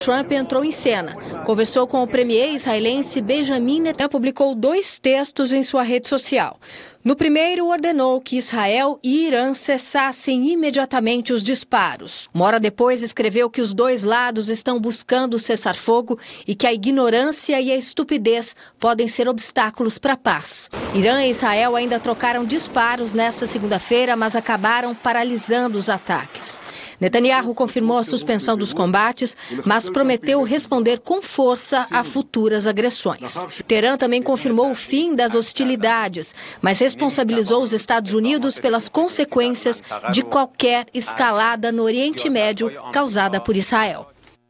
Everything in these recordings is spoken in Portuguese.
Trump entrou em cena, conversou com o premier israelense Benjamin Netanyahu e publicou 2 textos em sua rede social. No primeiro, ordenou que Israel e Irã cessassem imediatamente os disparos. Uma hora depois, escreveu que os 2 lados estão buscando cessar fogo e que a ignorância e a estupidez podem ser obstáculos para a paz. Irã e Israel ainda trocaram disparos nesta segunda-feira, mas acabaram paralisando os ataques. Netanyahu confirmou a suspensão dos combates, mas prometeu responder com força a futuras agressões. Teherã também confirmou o fim das hostilidades, mas responsabilizou os Estados Unidos pelas consequências de qualquer escalada no Oriente Médio causada por Israel.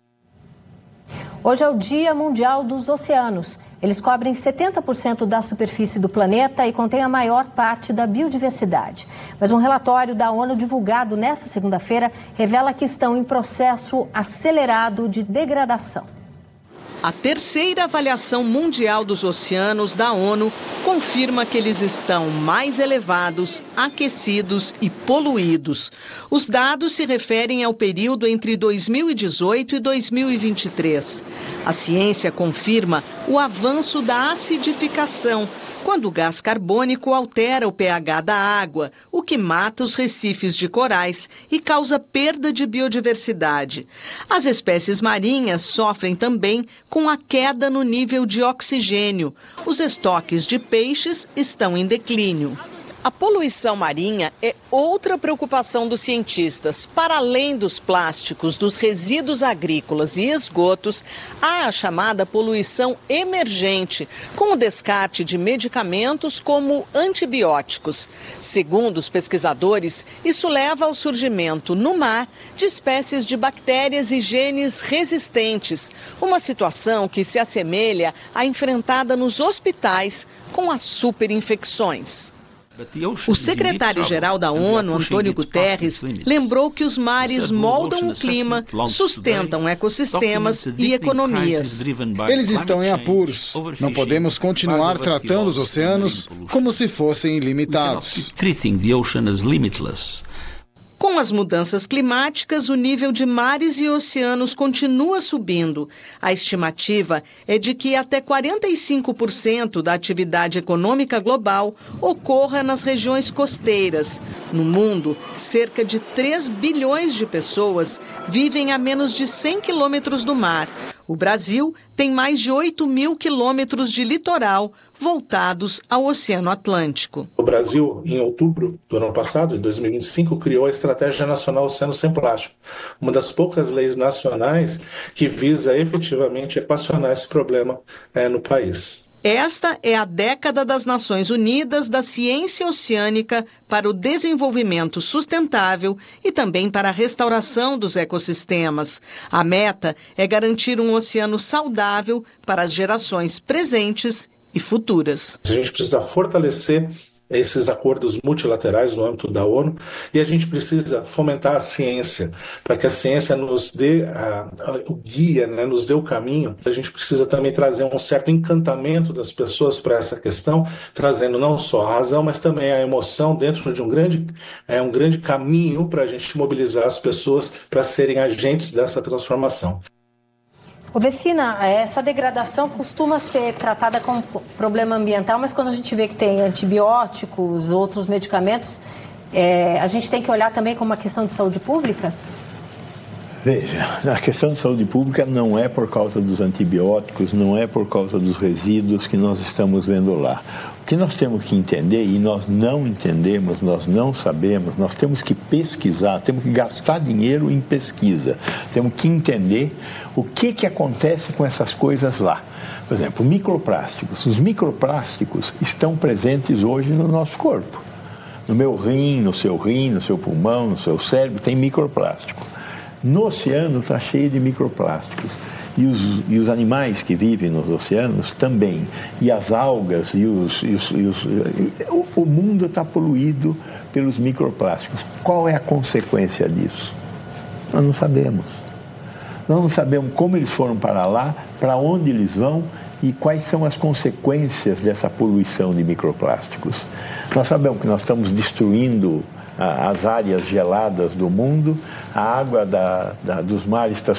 Hoje é o Dia Mundial dos Oceanos. Eles cobrem 70% da superfície do planeta e contêm a maior parte da biodiversidade. Mas um relatório da ONU divulgado nesta segunda-feira revela que estão em processo acelerado de degradação. A terceira avaliação mundial dos oceanos da ONU confirma que eles estão mais elevados, aquecidos e poluídos. Os dados se referem ao período entre 2018 e 2023. A ciência confirma o avanço da acidificação, quando o gás carbônico altera o pH da água, o que mata os recifes de corais e causa perda de biodiversidade. As espécies marinhas sofrem também com a queda no nível de oxigênio. Os estoques de peixes estão em declínio. A poluição marinha é outra preocupação dos cientistas. Para além dos plásticos, dos resíduos agrícolas e esgotos, há a chamada poluição emergente, com o descarte de medicamentos como antibióticos. Segundo os pesquisadores, isso leva ao surgimento no mar de espécies de bactérias e genes resistentes, uma situação que se assemelha à enfrentada nos hospitais com as superinfecções. O secretário-geral da ONU, Antônio Guterres, lembrou que os mares moldam o clima, sustentam ecossistemas e economias. Eles estão em apuros. Não podemos continuar tratando os oceanos como se fossem ilimitados. Com as mudanças climáticas, o nível de mares e oceanos continua subindo. A estimativa é de que até 45% da atividade econômica global ocorra nas regiões costeiras. No mundo, cerca de 3 bilhões de pessoas vivem a menos de 100 quilômetros do mar. O Brasil tem mais de 8 mil quilômetros de litoral voltados ao Oceano Atlântico. O Brasil, em outubro do ano passado, em 2025, criou a Estratégia Nacional Oceano Sem Plástico, uma das poucas leis nacionais que visa efetivamente equacionar esse problema no país. Esta é a década das Nações Unidas da ciência oceânica para o desenvolvimento sustentável e também para a restauração dos ecossistemas. A meta é garantir um oceano saudável para as gerações presentes e futuras. A gente precisa fortalecer esses acordos multilaterais no âmbito da ONU e a gente precisa fomentar a ciência, para que a ciência nos dê o guia, nos dê o caminho. A gente precisa também trazer um certo encantamento das pessoas para essa questão, trazendo não só a razão, mas também a emoção dentro de um grande caminho para a gente mobilizar as pessoas para serem agentes dessa transformação. Vecina, essa degradação costuma ser tratada como problema ambiental, mas quando a gente vê que tem antibióticos, outros medicamentos, a gente tem que olhar também como uma questão de saúde pública? Veja, a questão de saúde pública não é por causa dos antibióticos, não é por causa dos resíduos que nós estamos vendo lá. O que nós temos que entender, e nós não entendemos, nós não sabemos, nós temos que pesquisar, temos que gastar dinheiro em pesquisa, temos que entender o que acontece com essas coisas lá. Por exemplo, microplásticos. Os microplásticos estão presentes hoje no nosso corpo. No meu rim, no seu pulmão, no seu cérebro, tem microplástico. No oceano está cheio de microplásticos. E os animais que vivem nos oceanos também. E as algas, o mundo está poluído pelos microplásticos. Qual é a consequência disso? Nós não sabemos. Nós não sabemos como eles foram para lá, para onde eles vão e quais são as consequências dessa poluição de microplásticos. Nós sabemos que nós estamos destruindo as áreas geladas do mundo, a água dos mares está